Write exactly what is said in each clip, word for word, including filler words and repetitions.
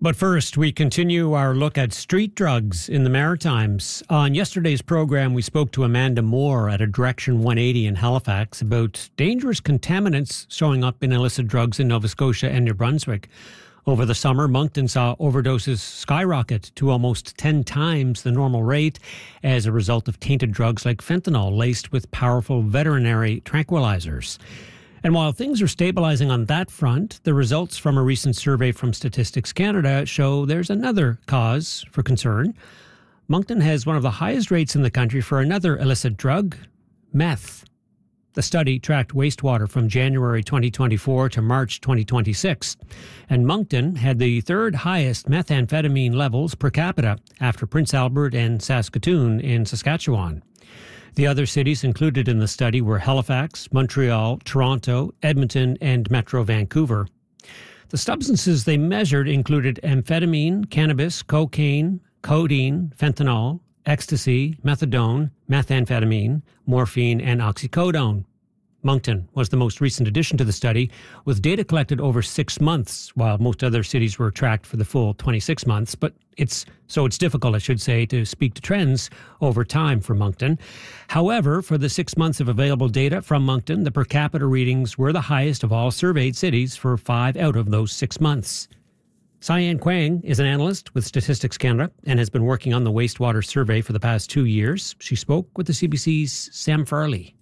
But first, we continue our look at street drugs in the Maritimes. On yesterday's program, we spoke to Amanda Moore at a Direction one eighty in Halifax about dangerous contaminants showing up in illicit drugs in Nova Scotia and New Brunswick. Over the summer, Moncton saw overdoses skyrocket to almost ten times the normal rate as a result of tainted drugs like fentanyl laced with powerful veterinary tranquilizers. And while things are stabilizing on that front, the results from a recent survey from Statistics Canada show there's another cause for concern. Moncton has one of the highest rates in the country for another illicit drug, meth. The study tracked wastewater from January twenty twenty-four to March twenty twenty-six, and Moncton had the third highest methamphetamine levels per capita after Prince Albert and Saskatoon in Saskatchewan. The other cities included in the study were Halifax, Montreal, Toronto, Edmonton, and Metro Vancouver. The substances they measured included amphetamine, cannabis, cocaine, codeine, fentanyl, ecstasy, methadone, methamphetamine, morphine, and oxycodone. Moncton was the most recent addition to the study, with data collected over six months, while most other cities were tracked for the full twenty-six months. But it's so it's difficult, I should say, to speak to trends over time for Moncton. However, for the six months of available data from Moncton, the per capita readings were the highest of all surveyed cities for five out of those six months. Cyan Quang is an analyst with Statistics Canada and has been working on the wastewater survey for the past two years. She spoke with the C B C's Sam Farley.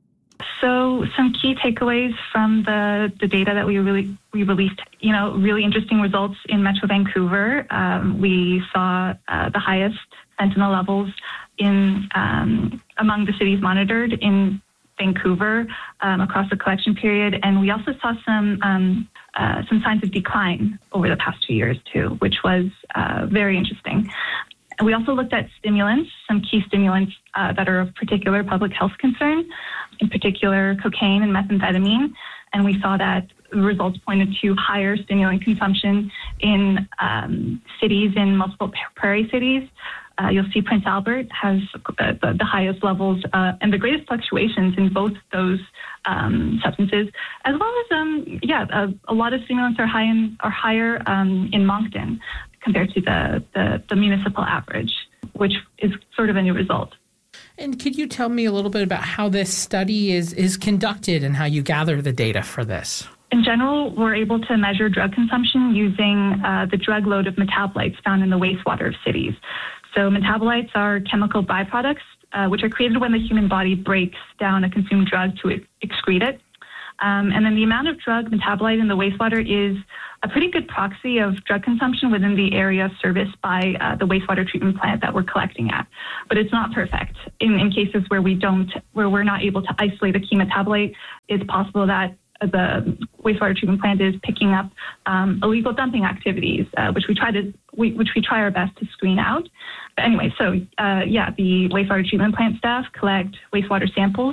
So some key takeaways from the, the data that we really we released, you know, really interesting results in Metro Vancouver. Um, we saw uh, the highest fentanyl levels in um, among the cities monitored in Vancouver um, across the collection period, and we also saw some um, uh, some signs of decline over the past two years too, which was uh, very interesting. We also looked at stimulants, some key stimulants uh, that are of particular public health concern, in particular cocaine and methamphetamine, and we saw that the results pointed to higher stimulant consumption in um, cities, in multiple prairie cities. Uh, you'll see Prince Albert has uh, the, the highest levels uh, and the greatest fluctuations in both those um, substances, as well as um, yeah, a, a lot of stimulants are high in, are higher um, in Moncton compared to the, the, the municipal average, which is sort of a new result. And could you tell me a little bit about how this study is, is conducted and how you gather the data for this? In general, we're able to measure drug consumption using uh, the drug load of metabolites found in the wastewater of cities. So metabolites are chemical byproducts, uh, which are created when the human body breaks down a consumed drug to excrete it. Um, and then the amount of drug metabolite in the wastewater is a pretty good proxy of drug consumption within the area serviced by uh, the wastewater treatment plant that we're collecting at. But it's not perfect. In, in cases where we don't, where we're not able to isolate a key metabolite, it's possible that the wastewater treatment plant is picking up um, illegal dumping activities, uh, which we try to, we, which we try our best to screen out. But anyway, so uh, yeah, the wastewater treatment plant staff collect wastewater samples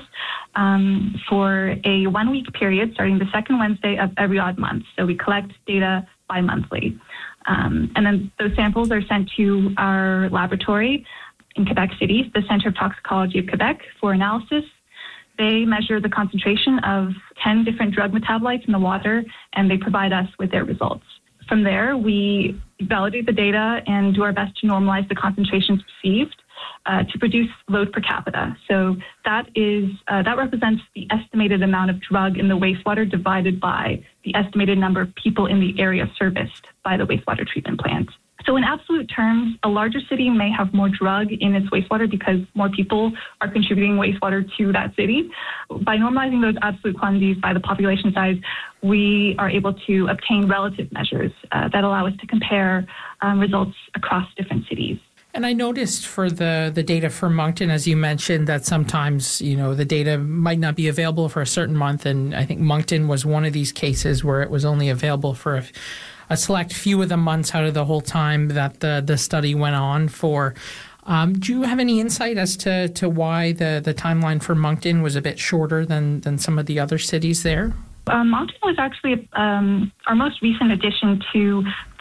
um, for a one-week period, starting the second Wednesday of every odd month. So we collect data bi-monthly, um, and then those samples are sent to our laboratory in Quebec City, the Centre of Toxicology of Quebec, for analysis. They measure the concentration of ten different drug metabolites in the water, and they provide us with their results. From there, we validate the data and do our best to normalize the concentrations received uh, to produce load per capita. So that is uh, that represents the estimated amount of drug in the wastewater divided by the estimated number of people in the area serviced by the wastewater treatment plant. So in absolute terms, a larger city may have more drug in its wastewater because more people are contributing wastewater to that city. By normalizing those absolute quantities by the population size, we are able to obtain relative measures uh, that allow us to compare um, results across different cities. And I noticed for the, the data for Moncton, as you mentioned, that sometimes, you know, the data might not be available for a certain month. And I think Moncton was one of these cases where it was only available for a a select few of the months out of the whole time that the, the study went on for. Um, do you have any insight as to, to why the, the timeline for Moncton was a bit shorter than, than some of the other cities there? Uh, Moncton was actually um, our most recent addition to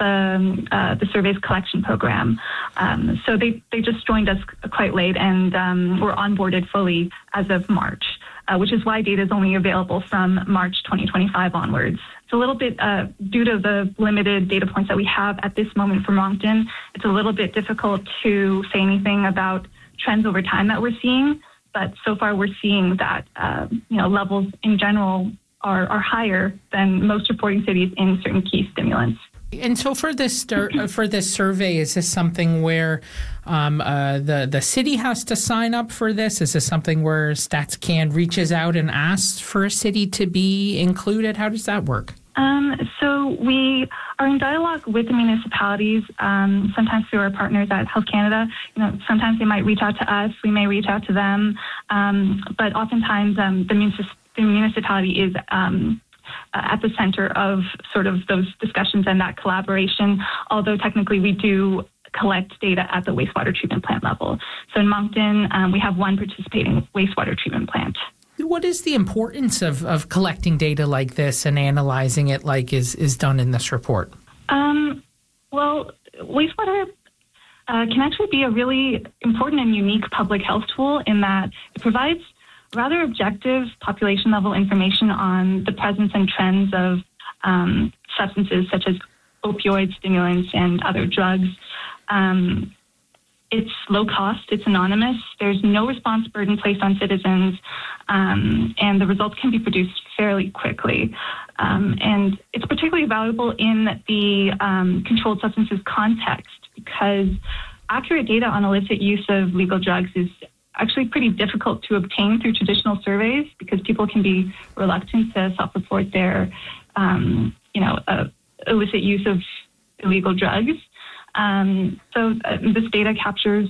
the uh, the survey's collection program. Um, so they, they just joined us quite late and um, were onboarded fully as of March, uh, which is why data is only available from March twenty twenty-five onwards. it's a little bit, uh, due to the limited data points that we have at this moment for Moncton, it's a little bit difficult to say anything about trends over time that we're seeing. But so far we're seeing that, uh, you know, levels in general are, are higher than most reporting cities in certain key stimulants. And so for this for this survey, is this something where um, uh, the the city has to sign up for this? Is this something where StatsCan reaches out and asks for a city to be included? How does that work? Um, so we are in dialogue with the municipalities, um, sometimes through our partners at Health Canada. You know, sometimes they might reach out to us, we may reach out to them, um, but oftentimes um, the, municip- the municipality is um, at the center of sort of those discussions and that collaboration, although technically we do collect data at the wastewater treatment plant level. So in Moncton, um, we have one participating wastewater treatment plant. What is the importance of, of collecting data like this and analyzing it like is, is done in this report? Um, well, wastewater uh, can actually be a really important and unique public health tool in that it provides rather objective population-level information on the presence and trends of um, substances such as opioid stimulants and other drugs. Um, it's low cost, it's anonymous, there's no response burden placed on citizens, um, and the results can be produced fairly quickly. Um, and it's particularly valuable in the um, controlled substances context because accurate data on illicit use of legal drugs is actually pretty difficult to obtain through traditional surveys because people can be reluctant to self-report their, um, you know, uh, illicit use of illegal drugs. Um, so uh, this data captures,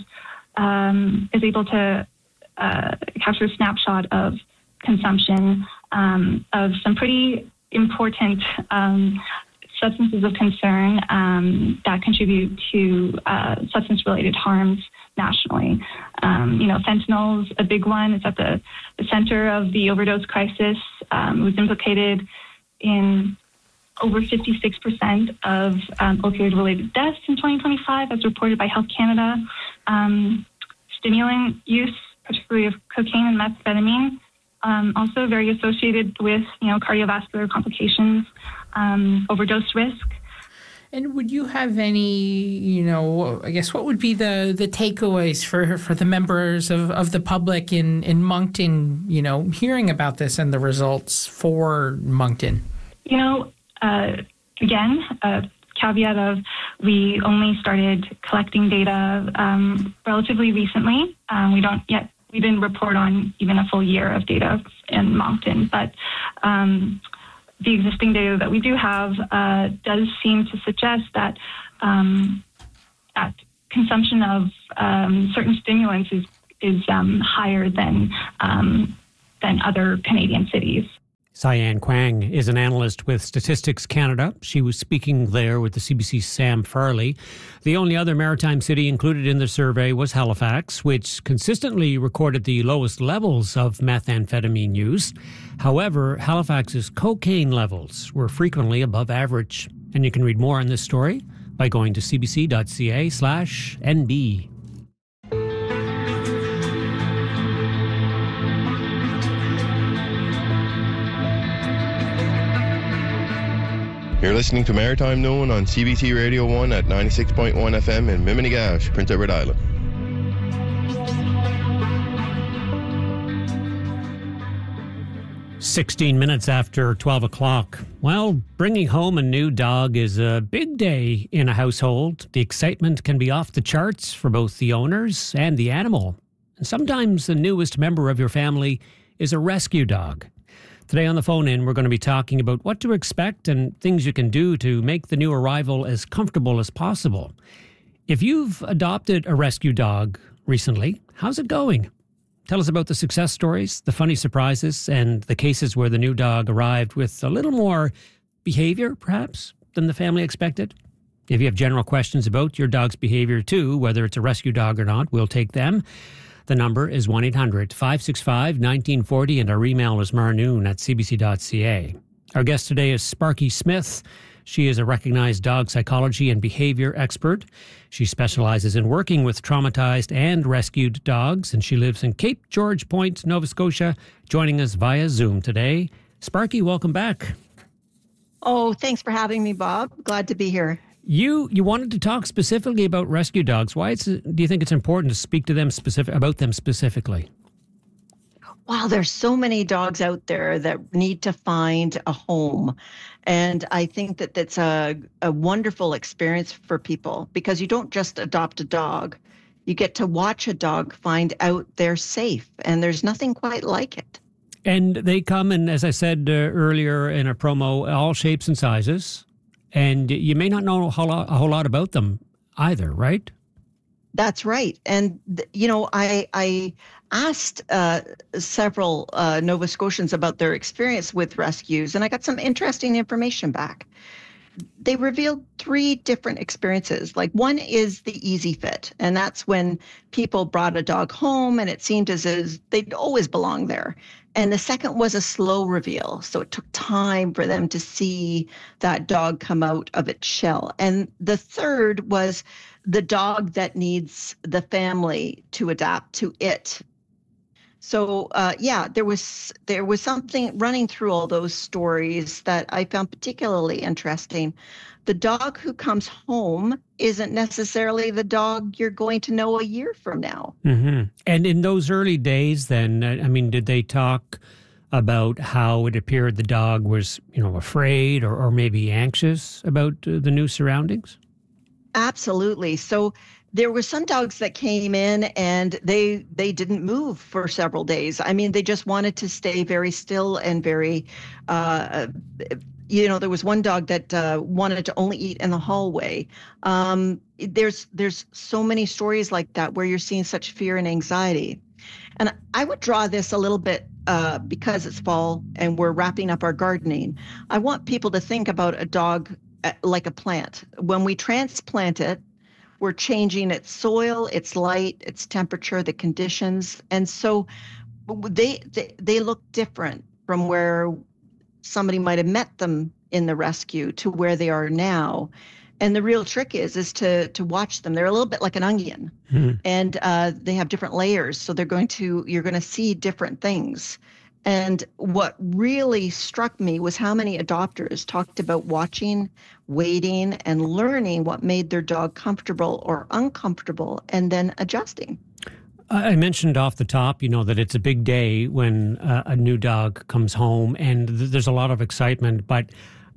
um, is able to uh, capture a snapshot of consumption um, of some pretty important um, substances of concern um, that contribute to uh, substance-related harms nationally. Um, you know, fentanyl's a big one. It's at the, the center of the overdose crisis. Um, it was implicated in over fifty-six percent of um, opioid-related deaths in twenty twenty-five, as reported by Health Canada. Um, stimulant use, particularly of cocaine and methamphetamine, um, also very associated with, you know, cardiovascular complications, um, overdose risk. And would you have any, you know, I guess what would be the, the takeaways for for the members of, of the public in, in Moncton, you know, hearing about this and the results for Moncton? You know, uh, again, a caveat of we only started collecting data um, relatively recently. Um, we don't yet, we didn't report on even a full year of data in Moncton, but um, the existing data that we do have uh, does seem to suggest that um, that consumption of um, certain stimulants is is um, higher than um, than other Canadian cities. Cyan Quang is an analyst with Statistics Canada. She was speaking there with the C B C's Sam Farley. The only other maritime city included in the survey was Halifax, which consistently recorded the lowest levels of methamphetamine use. However, Halifax's cocaine levels were frequently above average. And you can read more on this story by going to cbc.ca slash NB. You're listening to Maritime Noon on C B C Radio one at ninety-six point one F M in Miminigash, Prince Edward Island. sixteen minutes after twelve o'clock. Well, bringing home a new dog is a big day in a household. The excitement can be off the charts for both the owners and the animal. And sometimes the newest member of your family is a rescue dog. Today on the phone-in, we're going to be talking about what to expect and things you can do to make the new arrival as comfortable as possible. If you've adopted a rescue dog recently, how's it going? Tell us about the success stories, the funny surprises, and the cases where the new dog arrived with a little more behavior, perhaps, than the family expected. If you have general questions about your dog's behavior too, whether it's a rescue dog or not, we'll take them. The number is one eight hundred five six five one nine four zero and our email is marnoon at c b c dot c a. Our guest today is Sparky Smith. She is a recognized dog psychology and behavior expert. She specializes in working with traumatized and rescued dogs, and she lives in Cape George Point, Nova Scotia, joining us via Zoom today. Sparky, welcome back. Oh, thanks for having me, Bob. Glad to be here. You you wanted to talk specifically about rescue dogs. Why it's, do you think it's important to speak to them specific about them specifically? Wow, there's so many dogs out there that need to find a home. And I think that that's a, a wonderful experience for people because you don't just adopt a dog. You get to watch a dog find out they're safe, and there's nothing quite like it. And they come in, as I said uh, earlier in a promo, all shapes and sizes. And you may not know a whole lot, a whole lot about them either, right? That's right. And, you know, I I asked uh, several uh, Nova Scotians about their experience with rescues, and I got some interesting information back. They revealed three different experiences. Like one is the easy fit, and that's when people brought a dog home and it seemed as if they'd always belong there. And the second was a slow reveal. So it took time for them to see that dog come out of its shell. And the third was the dog that needs the family to adapt to it. So uh, yeah, there was there was something running through all those stories that I found particularly interesting. The dog who comes home isn't necessarily the dog you're going to know a year from now. Mm-hmm. And in those early days, then, I mean, did they talk about how it appeared the dog was, you know, afraid or, or maybe anxious about uh, the new surroundings? Absolutely. So there were some dogs that came in and they they didn't move for several days. I mean, they just wanted to stay very still and very, uh, you know, there was one dog that uh, wanted to only eat in the hallway. Um, there's there's so many stories like that where you're seeing such fear and anxiety. And I would draw this a little bit uh, because it's fall and we're wrapping up our gardening. I want people to think about a dog like a plant. When we transplant it, we're changing its soil, its light, its temperature, the conditions. And so they, they they look different from where somebody might have met them in the rescue to where they are now. And the real trick is is to to watch them. They're a little bit like an onion, mm-hmm. and uh, they have different layers. So they're going to you're going to see different things. And what really struck me was how many adopters talked about watching, waiting, and learning what made their dog comfortable or uncomfortable, and then adjusting. I mentioned off the top, you know, that it's a big day when uh, a new dog comes home, and th- there's a lot of excitement. But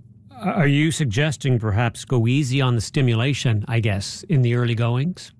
are you suggesting perhaps go easy on the stimulation, I guess, in the early goings?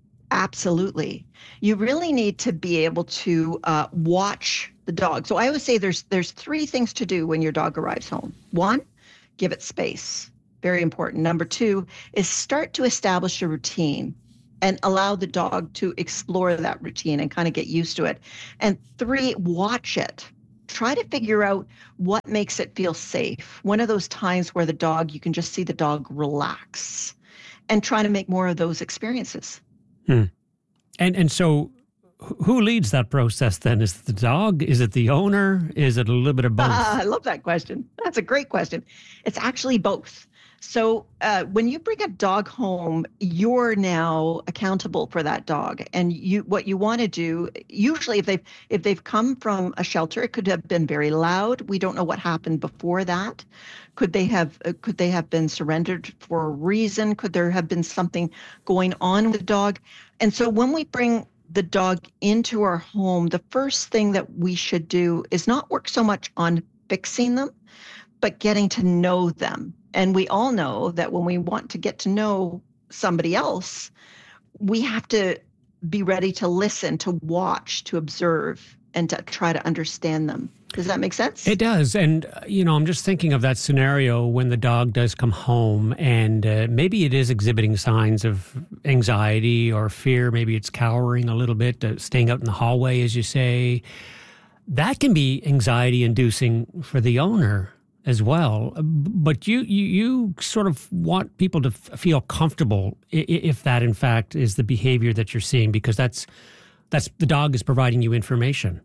Absolutely. You really need to be able to uh, watch the dog. So I always say there's there's three things to do when your dog arrives home. One, give it space. Very important. Number two is start to establish a routine and allow the dog to explore that routine and kind of get used to it. And three, watch it. Try to figure out what makes it feel safe. One of those times where the dog, you can just see the dog relax, and try to make more of those experiences. Hmm. And and so who leads that process then? Is it the dog? Is it the owner? Is it a little bit of both? Uh, I love that question. That's a great question. It's actually both. So uh, when you bring a dog home, you're now accountable for that dog. And you, what you want to do, usually if they've, if they've come from a shelter, it could have been very loud. We don't know what happened before that. Could they have, uh, could they have been surrendered for a reason? Could there have been something going on with the dog? And so when we bring the dog into our home, the first thing that we should do is not work so much on fixing them, but getting to know them. And we all know that when we want to get to know somebody else, we have to be ready to listen, to watch, to observe, and to try to understand them. Does that make sense? It does. And, uh, you know, I'm just thinking of that scenario when the dog does come home and uh, maybe it is exhibiting signs of anxiety or fear. Maybe it's cowering a little bit, uh, staying out in the hallway, as you say. That can be anxiety inducing for the owner as well. But you, you, you sort of want people to f- feel comfortable if that, in fact, is the behavior that you're seeing, because that's that's the dog is providing you information.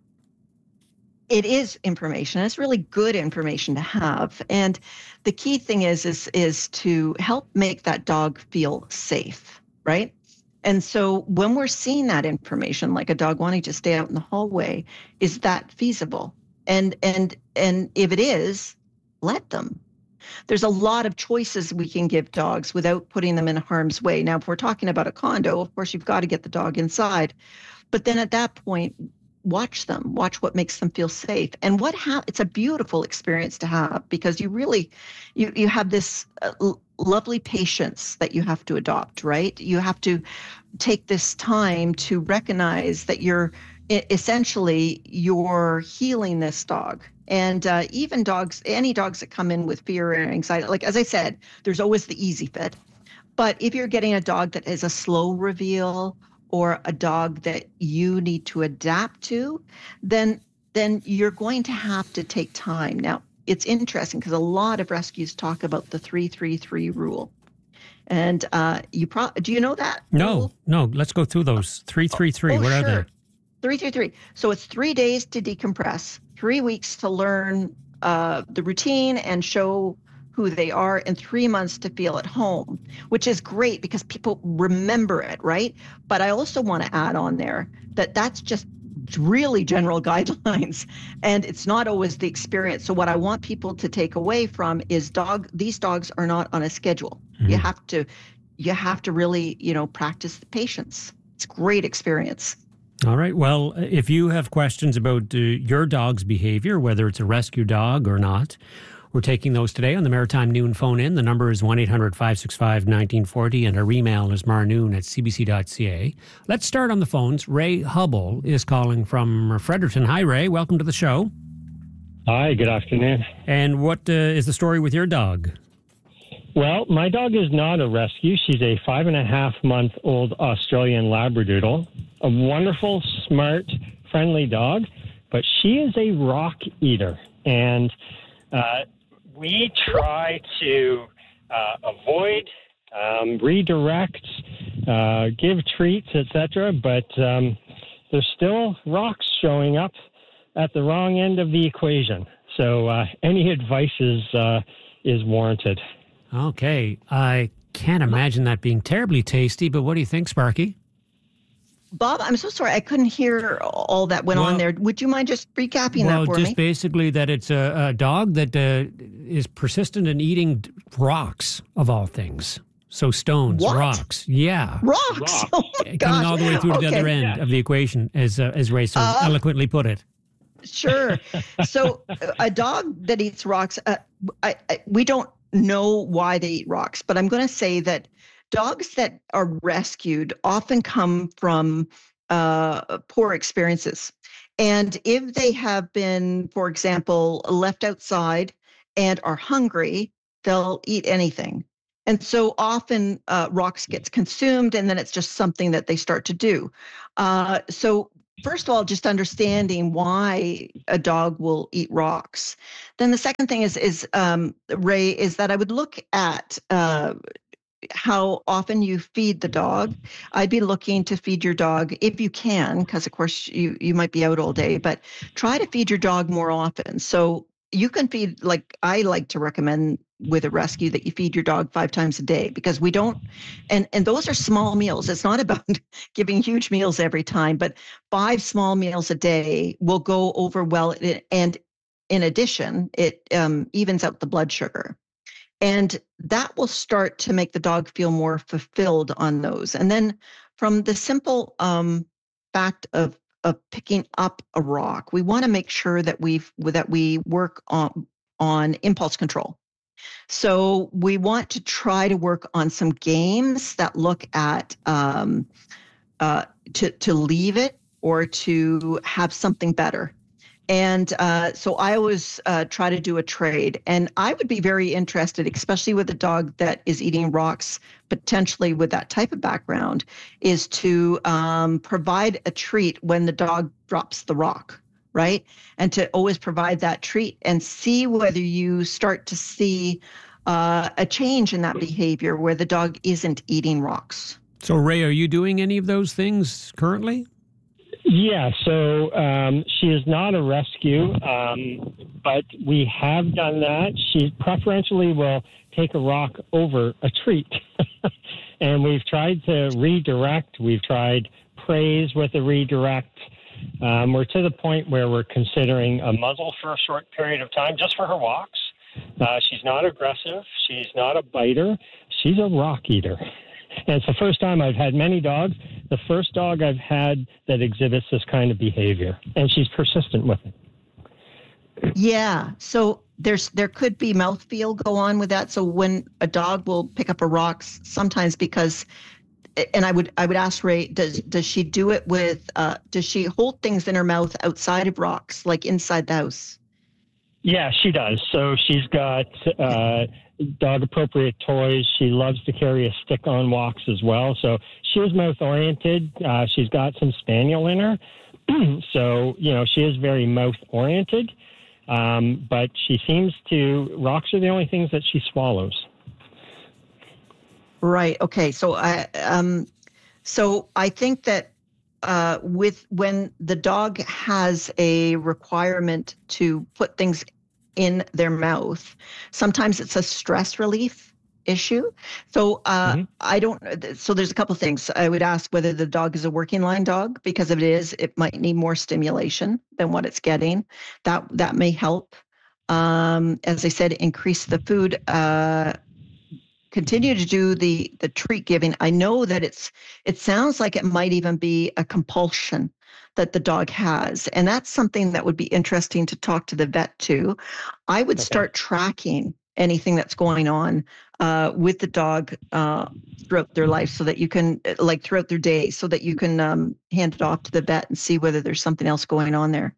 It is information. It's really good information to have. And the key thing is, is, is to help make that dog feel safe, right? And so when we're seeing that information, like a dog wanting to stay out in the hallway, is that feasible? And and and if it is, let them. there's a lot of choices we can give dogs without putting them in harm's way. Now, if we're talking about a condo, of course, you've got to get the dog inside. But then at that point, watch them, watch what makes them feel safe. And what ha- it's a beautiful experience to have, because you really, you, you have this uh, l- lovely patience that you have to adopt, right? You have to take this time to recognize that you're essentially you're healing this dog. And uh, even dogs, any dogs that come in with fear and anxiety, like as I said, there's always the easy fit. But if you're getting a dog that is a slow reveal or a dog that you need to adapt to, then then you're going to have to take time. Now, it's interesting because a lot of rescues talk about the three three three rule. And uh, you pro- do you know that? No, rule? no. Let's go through those. three three three. Oh, what sure. are they? Three, three, three. So it's three days to decompress, three weeks to learn uh, the routine and show who they are, and three months to feel at home, which is great because people remember it, right? But I also want to add on there that that's just really general guidelines, and it's not always the experience. So what I want people to take away from is dog. These dogs are not on a schedule. Mm-hmm. You have to, you have to really, you know, practice the patience. It's a great experience. All right. Well, if you have questions about uh, your dog's behavior, whether it's a rescue dog or not, we're taking those today on the Maritime Noon phone in. The number is one eight hundred five six five one nine four zero and our email is marnoon at c b c dot c a. Let's start on the phones. Ray Hubble is calling from Fredericton. Hi, Ray. Welcome to the show. Hi, good afternoon. And what uh, is the story with your dog? Well, my dog is not a rescue. She's a five and a half month old Australian Labradoodle. A wonderful, smart, friendly dog, but she is a rock eater. And uh, we try to uh, avoid, um, redirect, uh, give treats, et cetera, but um, there's still rocks showing up at the wrong end of the equation. So uh, any advice is uh, is warranted. Okay. I can't imagine that being terribly tasty, but what do you think, Sparky? Bob, I'm so sorry. I couldn't hear all that went well, on there. Would you mind just recapping well, that for me? Well, just basically that it's a, a dog that uh, is persistent in eating rocks, of all things. So stones, what? rocks. Yeah. Rocks? Rocks. Oh my gosh. Coming all the way through to okay. the other end yeah. of the equation, as, uh, as Ray so uh, eloquently put it. Sure. So a dog that eats rocks, uh, I, I, we don't know why they eat rocks, but I'm going to say that dogs that are rescued often come from uh, poor experiences. And if they have been, for example, left outside and are hungry, they'll eat anything. And so often uh, rocks gets consumed, and then it's just something that they start to do. Uh, so first of all, just understanding why a dog will eat rocks. Then the second thing is, is um, Ray, is that I would look at uh, how often you feed the dog. I'd be looking to feed your dog if you can, because of course you, you might be out all day, but try to feed your dog more often. So you can feed, like I like to recommend with a rescue, that you feed your dog five times a day, because we don't, and, and those are small meals. It's not about giving huge meals every time, but five small meals a day will go over well. And in addition, it um, evens out the blood sugar. And that will start to make the dog feel more fulfilled on those. And then from the simple um, fact of of picking up a rock, we want to make sure that we've that we work on on impulse control. So we want to try to work on some games that look at um, uh, to to leave it or to have something better. And uh, so I always uh, try to do a trade. And I would be very interested, especially with a dog that is eating rocks, potentially with that type of background, is to um, provide a treat when the dog drops the rock, right? And to always provide that treat and see whether you start to see uh, a change in that behavior where the dog isn't eating rocks. So, Ray, are you doing any of those things currently? Yeah, so um, she is not a rescue, um, but we have done that. She preferentially will take a rock over a treat. And we've tried to redirect. We've tried praise with a redirect. Um, we're to the point where we're considering a muzzle for a short period of time, just for her walks. Uh, she's not aggressive. She's not a biter. She's a rock eater. And it's the first time I've had many dogs. The first dog I've had that exhibits this kind of behavior, and she's persistent with it. Yeah. So there's there could be mouthfeel go on with that. So when a dog will pick up a rock, sometimes because, and I would I would ask Ray, does does she do it with? Uh, does she hold things in her mouth outside of rocks, like inside the house? Yeah, she does. So she's got uh, dog-appropriate toys. She loves to carry a stick on walks as well. So she is mouth-oriented. Uh, she's got some spaniel in her. So, you know, she is very mouth-oriented. Um, but she seems to, rocks are the only things that she swallows. Right. Okay. So I, um, so I think that uh, with when the dog has a requirement to put things in their mouth, sometimes it's a stress relief issue. So uh, mm-hmm. I don't, so there's a couple of things. I would ask whether the dog is a working line dog, because if it is, it might need more stimulation than what it's getting. That, that may help. Um, as I said, increase the food, uh, continue to do the, the treat giving. I know that it's, it sounds like it might even be a compulsion that the dog has. And that's something that would be interesting to talk to the vet too. I would okay. start tracking anything that's going on uh, with the dog uh, throughout their life, so that you can, like throughout their day, so that you can um, hand it off to the vet and see whether there's something else going on there.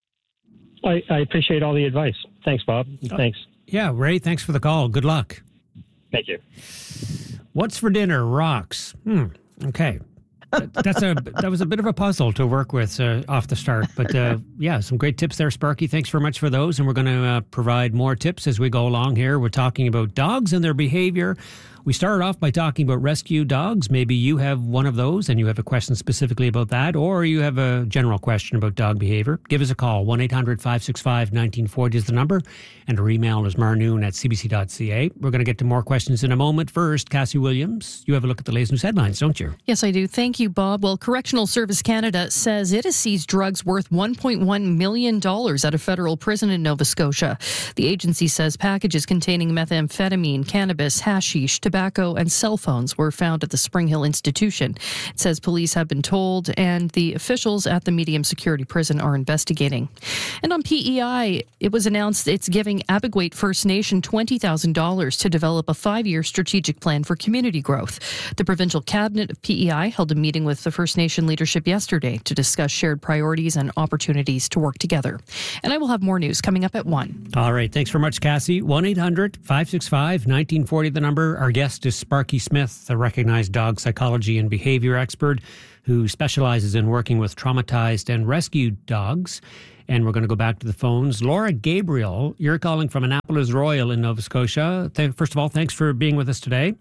I, I appreciate all the advice. Thanks, Bob. Thanks. Yeah, Ray, thanks for the call. Good luck. Thank you. What's for dinner? Rocks. Hmm. Okay. That's a that was a bit of a puzzle to work with uh, off the start, but uh, yeah, some great tips there, Sparky. Thanks very much for those, and we're going to uh, provide more tips as we go along here. We're talking about dogs and their behavior. We started off by talking about rescue dogs. Maybe you have one of those and you have a question specifically about that, or you have a general question about dog behavior. Give us a call. one eight hundred five six five one nine four zero is the number, and our email is marnoon at c b c dot c a. We're going to get to more questions in a moment. First, Cassie Williams, you have a look at the latest news headlines, don't you? Yes, I do. Thank you, Bob. Well, Correctional Service Canada says it has seized drugs worth one point one million dollars at a federal prison in Nova Scotia. The agency says packages containing methamphetamine, cannabis, hashish, tobacco, and cell phones were found at the Spring Hill Institution. It says police have been told, and the officials at the medium security prison are investigating. And on P E I, it was announced it's giving Abiguate First Nation twenty thousand dollars to develop a five-year strategic plan for community growth. The provincial cabinet of P E I held a meeting with the First Nation leadership yesterday to discuss shared priorities and opportunities to work together. And I will have more news coming up at one. All right. Thanks very much, Cassie. one eight hundred five six five one nine four zero, the number. Our guest is Sparky Smith, a recognized dog psychology and behavior expert who specializes in working with traumatized and rescued dogs. And we're going to go back to the phones. Laura Gabriel, you're calling from Annapolis Royal in Nova Scotia. Th- First of all, thanks for being with us today.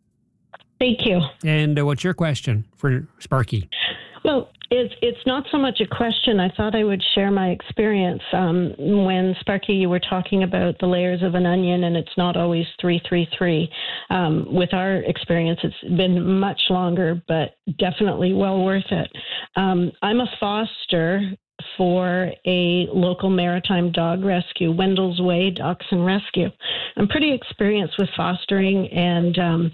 Thank you. And uh, what's your question for Sparky? Well, it's it's not so much a question. I thought I would share my experience. Um, when, Sparky, you were talking about the layers of an onion, and it's not always three, three, three. Um, with our experience, it's been much longer, but definitely well worth it. Um, I'm a foster for a local maritime dog rescue, Wendell's Way Dachshund Rescue. I'm pretty experienced with fostering, and um,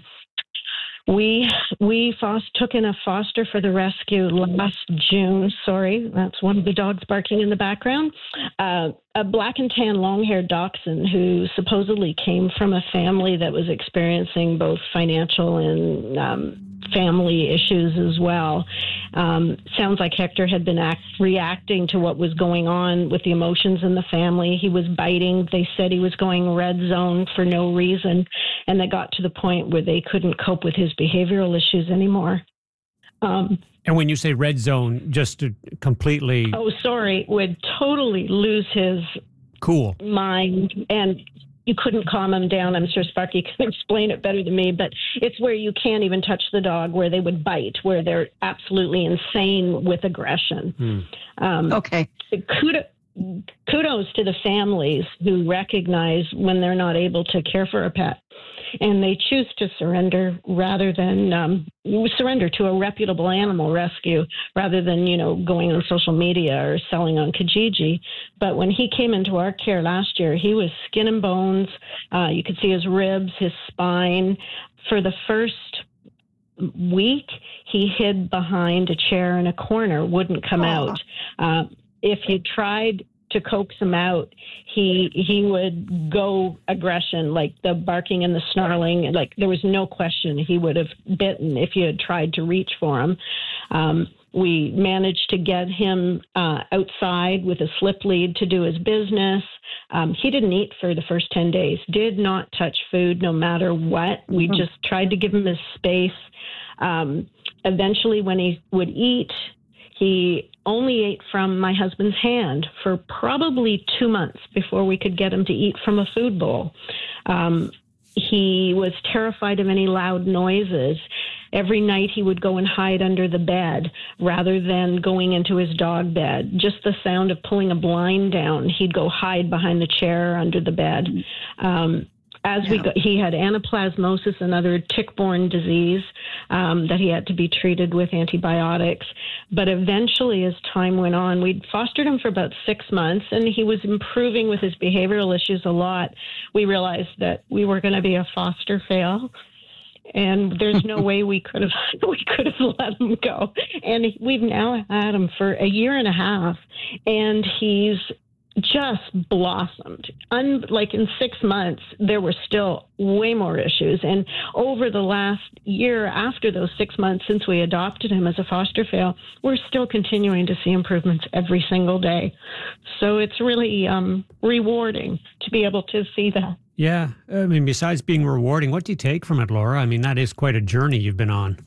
We we foster, took in a foster for the rescue last June. Sorry, that's one of the dogs barking in the background. Uh, a black and tan long-haired dachshund who supposedly came from a family that was experiencing both financial and um, family issues as well. Um, sounds like Hector had been act, reacting to what was going on with the emotions in the family. He was biting. They said he was going red zone for no reason, and they got to the point where they couldn't cope with his behavioral issues anymore. Um, and when you say red zone, just to completely... Oh, sorry, would totally lose his cool mind, and you couldn't calm him down. I'm sure Sparky can explain it better than me, but it's where you can't even touch the dog, where they would bite, where they're absolutely insane with aggression. Hmm. Um, okay. Kudos, kudos to the families who recognize when they're not able to care for a pet. and they choose to surrender rather than um, surrender to a reputable animal rescue rather than, you know, going on social media or selling on Kijiji. But when he came into our care last year, he was skin and bones. Uh, you could see his ribs, his spine. For the first week, he hid behind a chair in a corner, wouldn't come Aww. out. Uh, if you tried to coax him out, he he would go aggression, like the barking and the snarling. Like there was no question he would have bitten if you had tried to reach for him. Um, we managed to get him uh, outside with a slip lead to do his business. Um, he didn't eat for the first ten days, did not touch food no matter what. We mm-hmm. just tried to give him his space. Um, eventually, when he would eat, he only ate from my husband's hand for probably two months before we could get him to eat from a food bowl. Um, he was terrified of any loud noises. Every night he would go and hide under the bed rather than going into his dog bed. Just the sound of pulling a blind down, he'd go hide behind the chair under the bed. Um, As yeah. we go, he had anaplasmosis, another tick-borne disease um, that he had to be treated with antibiotics. But eventually, as time went on, we'd fostered him for about six months, and he was improving with his behavioral issues a lot. We realized that we were going to be a foster fail, and there's no way we could have we could have let him go. And we've now had him for a year and a half, and he's just blossomed. Un- like in six months, there were still way more issues. And over the last year after those six months since we adopted him as a foster fail, we're still continuing to see improvements every single day. So it's really um, rewarding to be able to see that. Yeah. I mean, besides being rewarding, what do you take from it, Laura? I mean, that is quite a journey you've been on.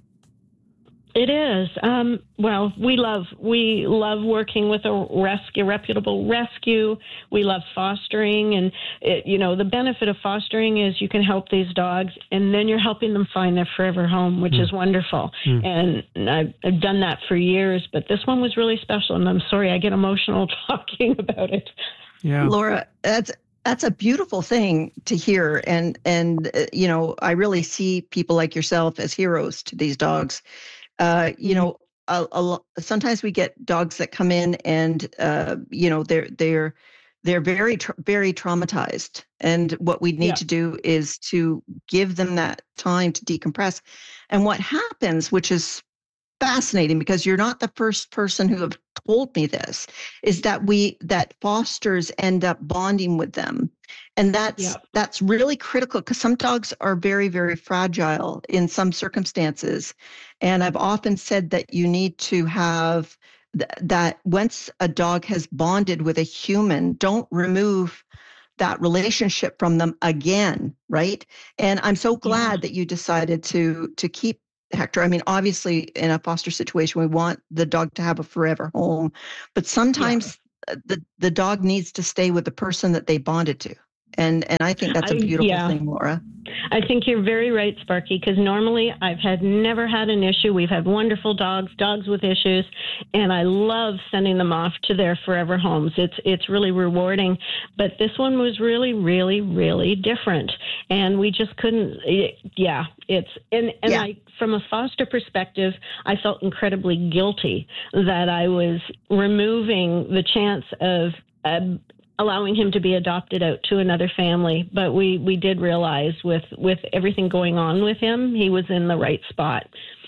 It is. Um, well, we love we love working with a rescue, reputable rescue. We love fostering, and it, you know the benefit of fostering is you can help these dogs, and then you're helping them find their forever home, which mm. is wonderful. Mm. And I've, I've done that for years, but this one was really special, and I'm sorry I get emotional talking about it. Yeah, Laura, that's. That's a beautiful thing to hear. And, and uh, you know, I really see people like yourself as heroes to these dogs. Uh, you know, a, a, sometimes we get dogs that come in and, uh, you know, they're, they're, they're very, tra- very traumatized. And what we need yeah. to do is to give them that time to decompress. And what happens, which is fascinating because you're not the first person who have told me this, is that we that fosters end up bonding with them. And that's yeah. that's really critical because some dogs are very, very fragile in some circumstances. And I've often said that you need to have th- that once a dog has bonded with a human, don't remove that relationship from them again, right? And I'm so glad yeah. that you decided to to keep Hector. I mean, obviously, in a foster situation, we want the dog to have a forever home, but sometimes yeah. the the dog needs to stay with the person that they bonded to, and and I think that's a beautiful I, yeah. thing, Laura. I think you're very right, Sparky, because normally I've had never had an issue. We've had wonderful dogs, dogs with issues, and I love sending them off to their forever homes. It's it's really rewarding, but this one was really, really, really different, and we just couldn't. It, yeah, it's and and yeah. I. From a foster perspective, I felt incredibly guilty that I was removing the chance of uh, allowing him to be adopted out to another family. But we, we did realize with, with everything going on with him, he was in the right spot.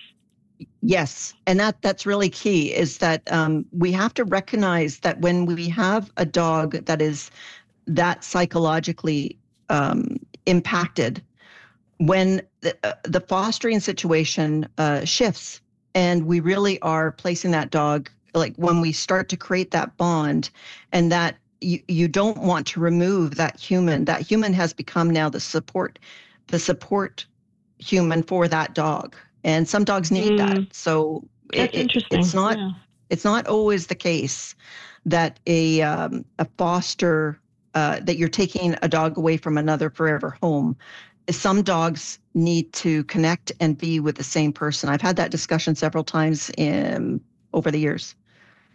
Yes. And that that's really key is that um, we have to recognize that when we have a dog that is that psychologically um, impacted, when the, uh, the fostering situation uh, shifts and we really are placing that dog, like when we start to create that bond and that you, you don't want to remove that human, that human has become now the support, the support human for that dog. And some dogs need mm. that. So That's it, interesting. it's not, yeah. it's not always the case that a, um, a foster, uh, that you're taking a dog away from another forever home. Some dogs need to connect and be with the same person. I've had that discussion several times in over the years.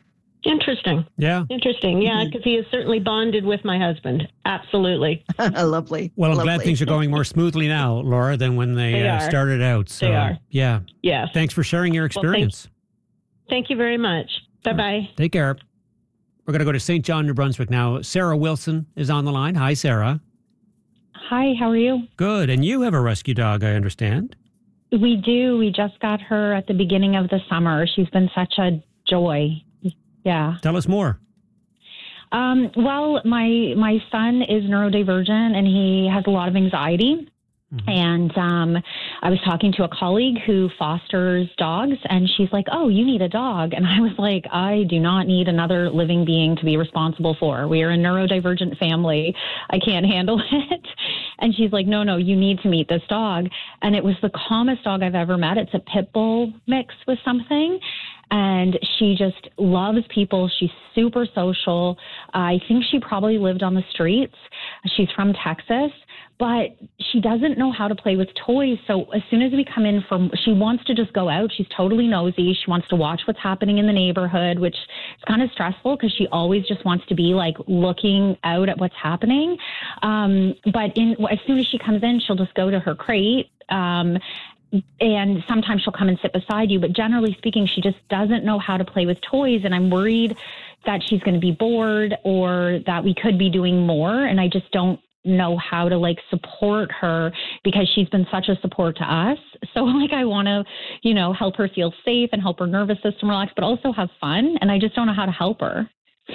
Interesting. Yeah. Interesting. Yeah, because he is certainly bonded with my husband. Absolutely. Lovely. Well, I'm Lovely. glad things are going more smoothly now, Laura, than when they, They uh, are. started out. So, They are. yeah. Yes. Thanks for sharing your experience. Well, thank, thank you very much. Bye-bye. Take care. We're going to go to Saint John, New Brunswick now. Sarah Wilson is on the line. Hi, Sarah. Hi, how are you? Good. And you have a rescue dog, I understand. We do. We just got her at the beginning of the summer. She's been such a joy. Yeah. Tell us more. Um, well, my my son is neurodivergent and he has a lot of anxiety. Mm-hmm. And um, I was talking to a colleague who fosters dogs, and she's like, oh, you need a dog. And I was like, I do not need another living being to be responsible for. We are a neurodivergent family. I can't handle it. And she's like, no, no, you need to meet this dog. And it was the calmest dog I've ever met. It's a pit bull mixed with something. And she just loves people. She's super social. I think she probably lived on the streets. She's from Texas, but she doesn't know how to play with toys. So as soon as we come in from, she wants to just go out. She's totally nosy. She wants to watch what's happening in the neighborhood, which is kind of stressful because she always just wants to be like looking out at what's happening. Um, but in, as soon as she comes in, she'll just go to her crate. Um, And sometimes she'll come and sit beside you. But generally speaking, she just doesn't know how to play with toys. And I'm worried that she's going to be bored or that we could be doing more. And I just don't know how to like support her because she's been such a support to us. So like I want to, you know, help her feel safe and help her nervous system relax, but also have fun. And I just don't know how to help her.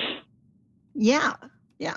Yeah. Yeah.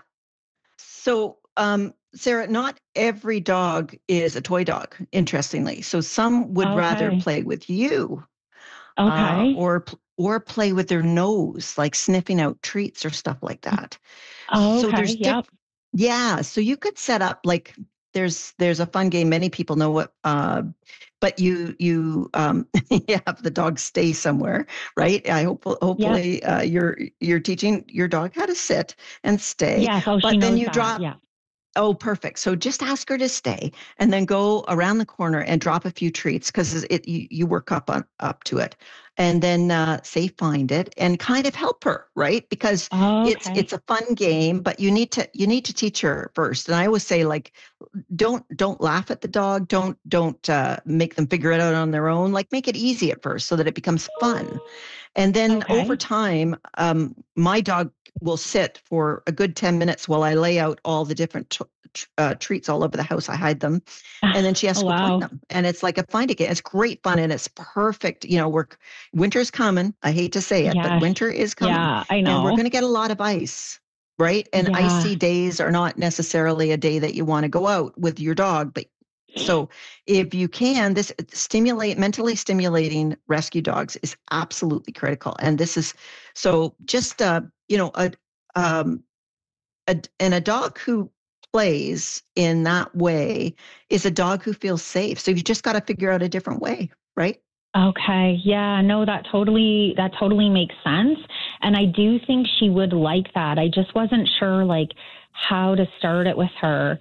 So, um, Sarah, not every dog is a toy dog, interestingly. So some would Okay. rather play with you. Okay. Uh, or or play with their nose, like sniffing out treats or stuff like that. Oh, So okay. there's Yep. diff- yeah. So you could set up like there's there's a fun game. Many people know what, uh, but you you um, you have the dog stay somewhere, right? I hope hopefully uh, you're you're teaching your dog how to sit and stay. Yes. Oh, but she then knows you that. drop. Yeah. Oh, perfect. So just ask her to stay and then go around the corner and drop a few treats because it you, you work up on up to it. And then uh, say find it and kind of help her, right? Because Oh, it's okay. it's a fun game, but you need to you need to teach her first. And I always say like don't don't laugh at the dog, don't don't uh, make them figure it out on their own. Like make it easy at first so that it becomes fun. And then Okay. over time, um, my dog will sit for a good ten minutes while I lay out all the different t- t- uh, treats all over the house. I hide them. And then she has Oh, to go wow. find them. And it's like a find it game. It's great fun and it's perfect. You know, we're, winter's coming. I hate to say it, Yes. but winter is coming. Yeah, I And know. we're going to get a lot of ice, right? And Yeah. icy days are not necessarily a day that you want to go out with your dog, but so if you can, this stimulate mentally stimulating rescue dogs is absolutely critical. And this is so just uh, you know, a um a and a dog who plays in that way is a dog who feels safe. So you've just got to figure out a different way, right? Okay. Yeah, no, that totally that totally makes sense. And I do think she would like that. I just wasn't sure like how to start it with her.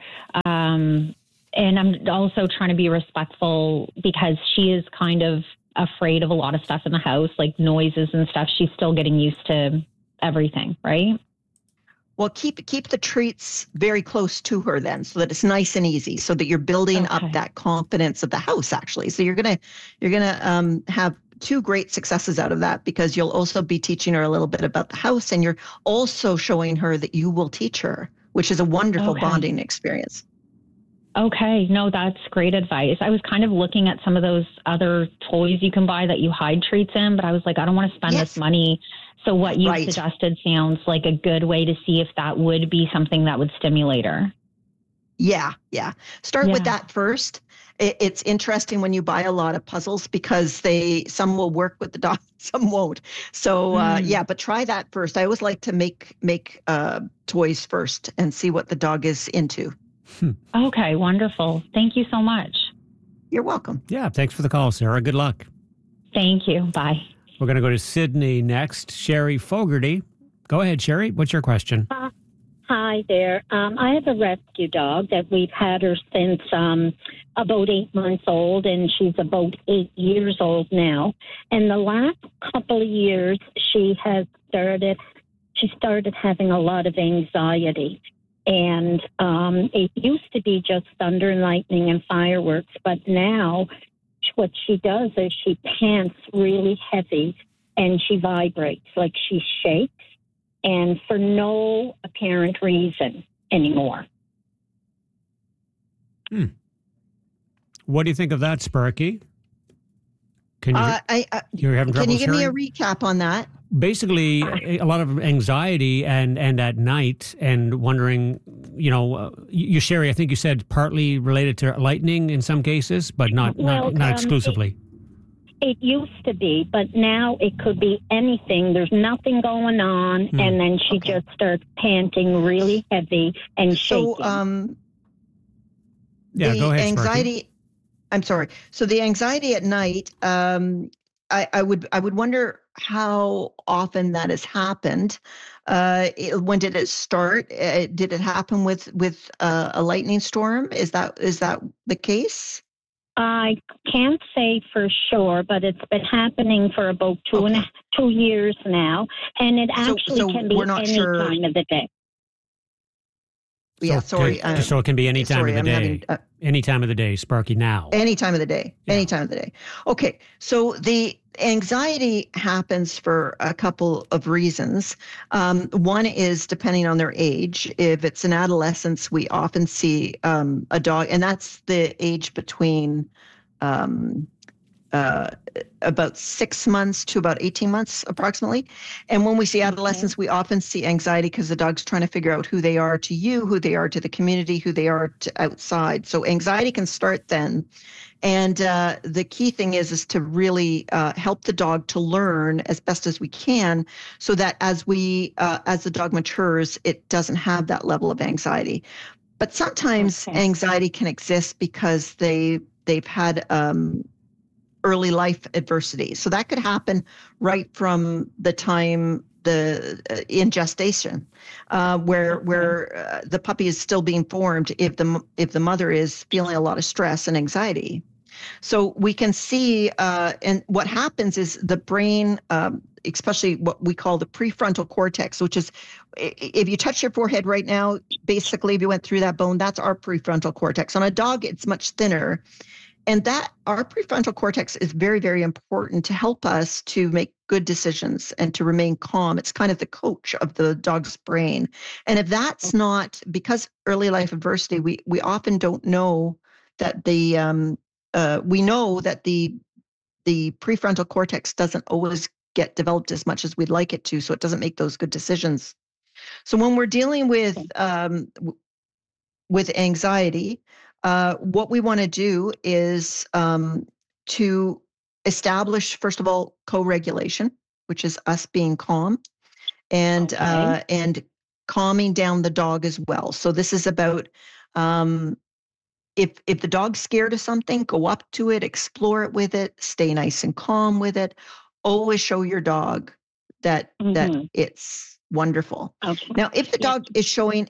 Um and I'm also trying to be respectful because she is kind of afraid of a lot of stuff in the house, like noises and stuff. She's still getting used to everything, right? Well, keep keep the treats very close to her then, so that it's nice and easy, so that you're building Okay. up that confidence of the house. Actually, so you're gonna you're gonna um, have two great successes out of that because you'll also be teaching her a little bit about the house, and you're also showing her that you will teach her, which is a wonderful Okay. bonding experience. Okay, no, that's great advice. I was kind of looking at some of those other toys you can buy that you hide treats in, but I was like, I don't want to spend Yes. this money. So what you Right. suggested sounds like a good way to see if that would be something that would stimulate her. Yeah, yeah. Start with Yeah. that first. It, it's interesting when you buy a lot of puzzles because they some will work with the dog, some won't. So uh, Mm. yeah, but try that first. I always like to make make uh, toys first and see what the dog is into. Okay, wonderful. Thank you so much. You're welcome. Yeah, thanks for the call, Sarah. Good luck. Thank you. Bye. We're going to go to Sydney next. Sherry Fogarty. Go ahead, Sherry. What's your question? Uh, hi. Hi there. Um, I have a rescue dog that we've had her since um, about eight months old, and she's about eight years old now. And the last couple of years, she has started, she started having a lot of anxiety. And um, it used to be just thunder and lightning and fireworks, but now what she does is she pants really heavy and she vibrates, like she shakes, and for no apparent reason anymore. Hmm. What do you think of that, Sparky? Can you, uh, I, I, you're having trouble Can you give hearing? me a recap on that? Basically, a lot of anxiety and, and at night and wondering, you know, uh, you, Sherry, I think you said partly related to lightning in some cases, but not, well, not, not um, exclusively. It, it used to be, but now it could be anything. There's nothing going on, hmm. and then she okay. just starts panting really heavy and shaking. So, um, yeah, the go ahead, anxiety. Sparky. I'm sorry. So the anxiety at night, um, I, I would I would wonder how often that has happened. Uh, it, when did it start? Uh, did it happen with with uh, a lightning storm? Is that is that the case? I can't say for sure, but it's been happening for about two okay. and a, two years now, and it so, actually so can be any sure. time of the day. Yeah, so sorry. Can, um, so it can be any time sorry, of the I'm day. Having, uh, any time of the day, Sparky, now. Any time of the day. Yeah. Any time of the day. Okay. So the anxiety happens for a couple of reasons. Um, one is depending on their age. If it's an adolescence, we often see um, a dog, and that's the age between um, uh, about six months to about eighteen months approximately. And when we see adolescents, okay. we often see anxiety because the dog's trying to figure out who they are to you, who they are to the community, who they are to outside. So anxiety can start then. And uh, the key thing is, is to really uh, help the dog to learn as best as we can so that as we, uh, as the dog matures, it doesn't have that level of anxiety. But sometimes okay. anxiety can exist because they, they've had um, early life adversity. So that could happen right from the time the uh, in gestation, uh, where okay. where uh, the puppy is still being formed if the if the mother is feeling a lot of stress and anxiety. So we can see, uh, and what happens is the brain, um, especially what we call the prefrontal cortex, which is, if you touch your forehead right now, basically if you went through that bone, that's our prefrontal cortex. On a dog, it's much thinner. And that our prefrontal cortex is very, very important to help us to make good decisions and to remain calm. It's kind of the coach of the dog's brain. And if that's not, because early life adversity, we we often don't know that the um, uh, we know that the the prefrontal cortex doesn't always get developed as much as we'd like it to, so it doesn't make those good decisions. So when we're dealing with um, with anxiety, Uh, what we want to do is um, to establish, first of all, co-regulation, which is us being calm and okay. uh, and calming down the dog as well. So this is about um, if if the dog's scared of something, go up to it, explore it with it, stay nice and calm with it. Always show your dog that mm-hmm. that it's wonderful. Okay. Now, if the dog yeah. is showing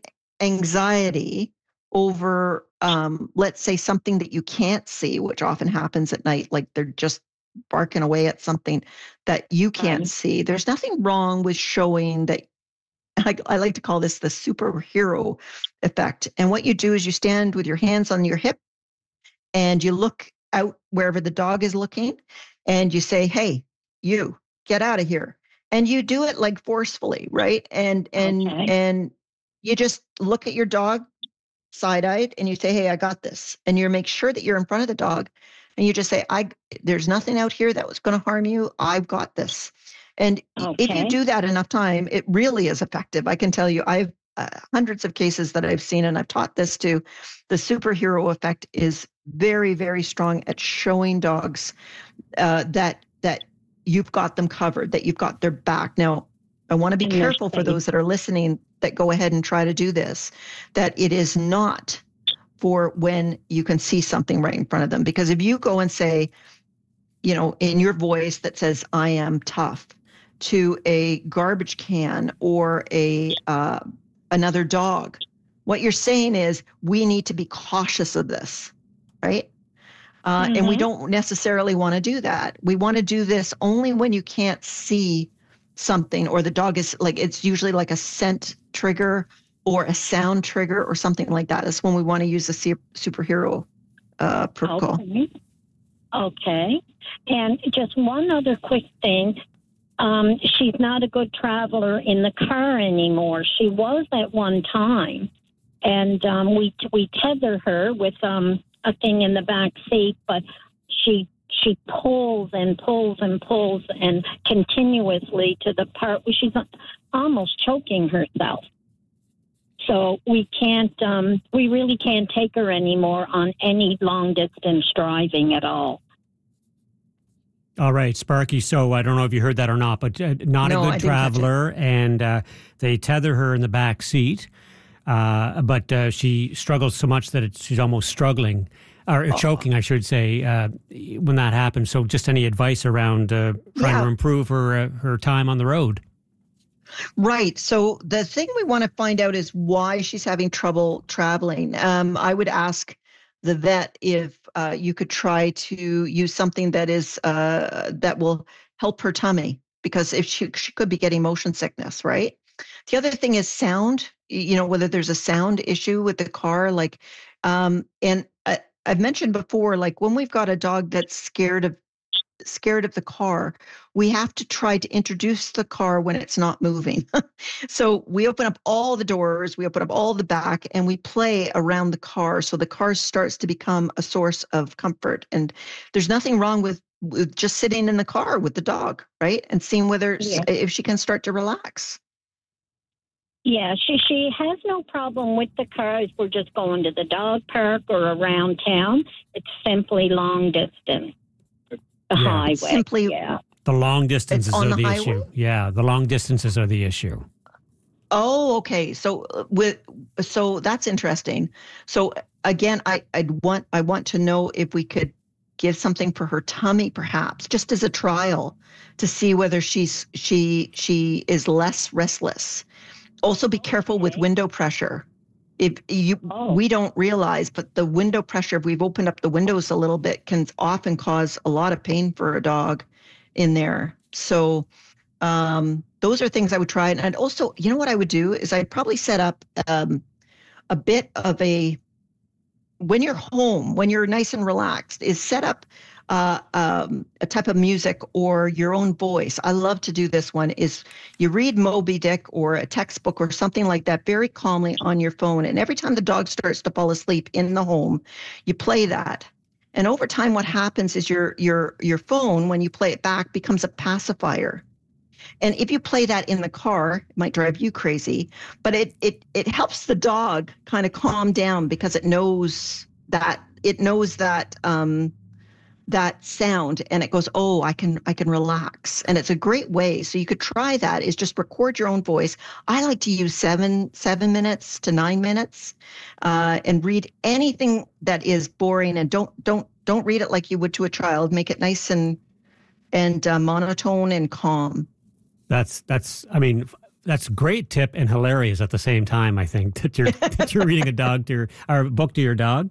anxiety over, um, let's say, something that you can't see, which often happens at night, like they're just barking away at something that you can't right. see. There's nothing wrong with showing that. I, I like to call this the superhero effect. And what you do is you stand with your hands on your hip and you look out wherever the dog is looking and you say, hey, you get out of here. And you do it like forcefully, right? And, and, okay. and you just look at your dog side-eyed and you say, hey, I got this. And you make sure that you're in front of the dog and you just say, I, there's nothing out here that was going to harm you. I've got this. And okay. if you do that enough time, it really is effective. I can tell you, I've uh, hundreds of cases that I've seen, and I've taught this too. The superhero effect is very, very strong at showing dogs uh, that, that you've got them covered, that you've got their back. Now, I want to be careful for those that are listening that go ahead and try to do this, that it is not for when you can see something right in front of them. Because if you go and say, you know, in your voice that says, I am tough, to a garbage can or a uh, another dog. What you're saying is we need to be cautious of this, right? Uh, mm-hmm. And we don't necessarily want to do that. We want to do this only when you can't see something, or the dog is like, it's usually like a scent trigger or a sound trigger or something like that. That's when we want to use the superhero uh, protocol. Okay. Okay. And just one other quick thing. Um, she's not a good traveler in the car anymore. She was at one time. And um, we we tether her with um, a thing in the back seat, but she she pulls and pulls and pulls and continuously to the part where she's almost choking herself. So we can't, um, we really can't take her anymore on any long distance driving at all. All right, Sparky. So I don't know if you heard that or not, but uh, not no, a good traveler, and uh, they tether her in the back seat. Uh, but uh, she struggles so much that it's, she's almost struggling, or oh. choking, I should say, uh, when that happens. So just any advice around uh, trying yeah. to improve her uh, her time on the road? Right. So the thing we want to find out is why she's having trouble traveling. Um, I would ask the vet if uh, you could try to use something that is uh, that will help her tummy, because if she she could be getting motion sickness, right? The other thing is sound. You know, whether there's a sound issue with the car, like, um, and I, I've mentioned before, like when we've got a dog that's scared of scared of the car, we have to try to introduce the car when it's not moving. So we open up all the doors, we open up all the back, and we play around the car. So the car starts to become a source of comfort. And there's nothing wrong with, with just sitting in the car with the dog, right? And seeing whether yeah. if she can start to relax. Yeah, she she has no problem with the cars. We're just going to the dog park or around town. It's simply long distance. The yeah, highway. Simply, yeah. The long distances are the, the highway? issue. Yeah, the long distances are the issue. Oh, okay. So with so that's interesting. So again, I I'd want I want to know if we could give something for her tummy, perhaps, just as a trial to see whether she's she she is less restless. Also, be careful okay. with window pressure. If you, oh. we don't realize, but the window pressure, if we've opened up the windows a little bit, can often cause a lot of pain for a dog in there. So um, those are things I would try. And also, you know what I would do is I'd probably set up um, a bit of a, when you're home, when you're nice and relaxed, is set up Uh, um, a type of music or your own voice. I love to do this one, is you read Moby Dick or a textbook or something like that very calmly on your phone. And every time the dog starts to fall asleep in the home, you play that. And over time, what happens is your your your phone, when you play it back, becomes a pacifier. And if you play that in the car, it might drive you crazy, but it it it helps the dog kind of calm down, because it knows that it knows that um, that sound, and it goes, oh, I can I can relax. And it's a great way. So you could try that, is just record your own voice. I like to use seven seven minutes to nine minutes uh, and read anything that is boring, and don't don't don't read it like you would to a child. Make it nice and and uh, monotone and calm. That's that's I mean that's a great tip and hilarious at the same time, I think, that you're that you're reading a dog to your or a book to your dog.